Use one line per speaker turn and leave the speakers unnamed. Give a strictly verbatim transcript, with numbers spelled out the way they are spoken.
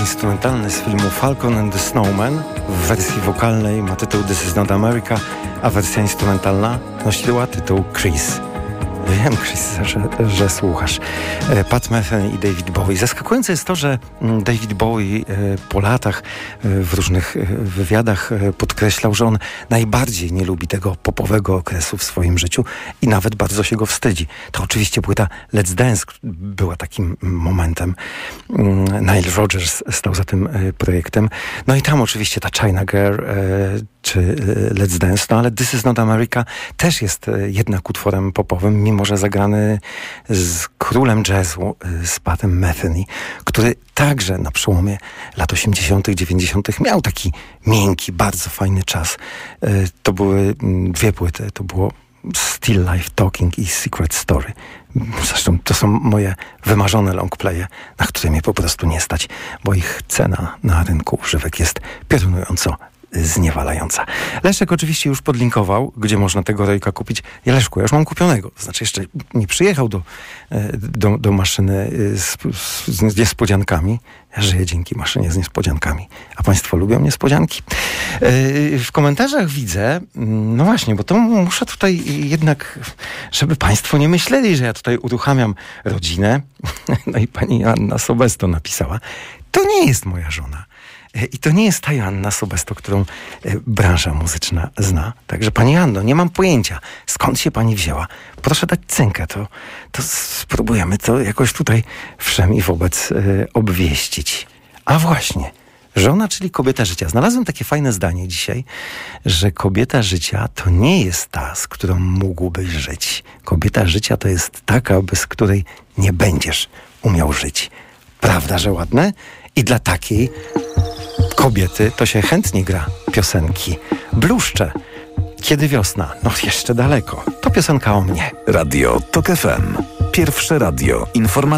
instrumentalny z filmu Falcon and the Snowman. W wersji wokalnej ma tytuł This is not America, a wersja instrumentalna nosiła tytuł Chris. Wiem, Chris, że, że słuchasz. Pat Metheny i David Bowie. Zaskakujące jest to, że David Bowie po latach w różnych wywiadach podkreślał, że on najbardziej nie lubi tego popowego okresu w swoim życiu i nawet bardzo się go wstydzi. To oczywiście płyta Let's Dance była takim momentem. Nile Rodgers stał za tym projektem. No i tam oczywiście ta China Girl czy Let's Dance, no ale This is not America też jest jednak utworem popowym, mimo że zagrany z królem jazzu, z Patem Metheny, który także na przełomie lat osiemdziesiątych, dziewięćdziesiątych miał taki miękki, bardzo fajny czas. To były dwie płyty, to było Still Life Talking i Secret Story. Zresztą to są moje wymarzone longplaye, na które mnie po prostu nie stać, bo ich cena na rynku używek jest piorunująco zniewalająca. Leszek oczywiście już podlinkował, gdzie można tego rojka kupić. Ja, Leszku, ja już mam kupionego. To znaczy jeszcze nie przyjechał do, do, do maszyny z, z niespodziankami. Ja żyję dzięki maszynie z niespodziankami. A państwo lubią niespodzianki? W komentarzach widzę, no właśnie, bo to muszę tutaj jednak, żeby państwo nie myśleli, że ja tutaj uruchamiam rodzinę. No i pani Anna Sobesto napisała, to nie jest moja żona. I to nie jest ta Joanna Sobesto, którą branża muzyczna zna. Także pani Anno, nie mam pojęcia, skąd się pani wzięła. Proszę dać cynkę, to, to spróbujemy to jakoś tutaj wszem i wobec y, obwieścić. A właśnie, żona, czyli kobieta życia. Znalazłem takie fajne zdanie dzisiaj, że kobieta życia to nie jest ta, z którą mógłbyś żyć. Kobieta życia to jest taka, bez której nie będziesz umiał żyć. Prawda, że ładne? I dla takiej kobiety to się chętnie gra piosenki. Bluszcze. Kiedy wiosna? No jeszcze daleko. To piosenka o mnie.
Radio Tok F M. Pierwsze radio informacyjne.